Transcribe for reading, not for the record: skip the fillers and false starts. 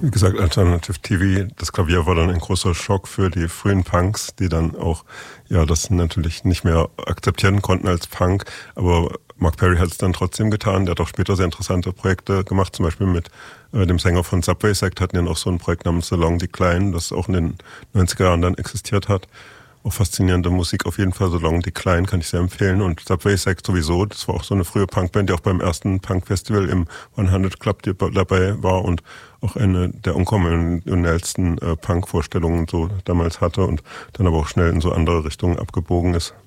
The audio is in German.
Wie gesagt, Alternative TV, das Klavier war dann ein großer Schock für die frühen Punks, die dann auch das natürlich nicht mehr akzeptieren konnten als Punk. Aber Mark Perry hat es dann trotzdem getan. Der hat auch später sehr interessante Projekte gemacht, zum Beispiel mit dem Sänger von Subway Sect hatten ja noch so ein Projekt namens The Long Decline, das auch in den 90er Jahren dann existiert hat. Auch faszinierende Musik auf jeden Fall. So Long Decline kann ich sehr empfehlen. Und Subway Sect sowieso. Das war auch so eine frühe Punkband, die auch beim ersten Punk-Festival im 100 Club dabei war und auch eine der unkonventionellsten Punk-Vorstellungen so damals hatte und dann aber auch schnell in so andere Richtungen abgebogen ist.